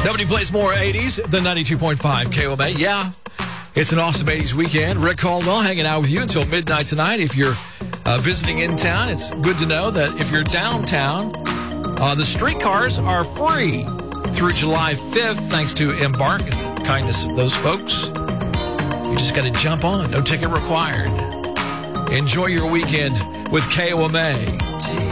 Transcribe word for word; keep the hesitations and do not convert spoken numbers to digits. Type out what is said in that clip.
Nobody plays more eighties than ninety-two point five K O M A. Yeah, it's an awesome eighties weekend. Rick Caldwell hanging out with you until midnight tonight. If you're uh, visiting in town, it's good to know that if you're downtown, uh, the streetcars are free through July fifth, thanks to Embark and the kindness of those folks. You just got to jump on. No ticket required. Enjoy your weekend with K O M A.